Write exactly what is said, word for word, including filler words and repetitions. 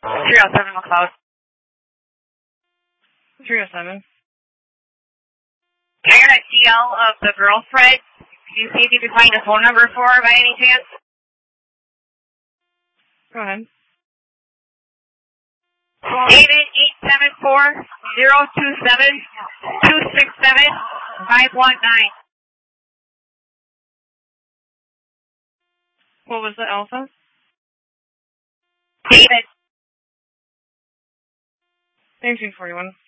three oh seven McLeod. three oh seven. I got a D L of the girlfriend. Can you see if you can find a phone number for her by any chance? Go ahead. David, eight seven four, zero two seven, two six seven, five one nine. What was the alpha? David. thirteen forty-one.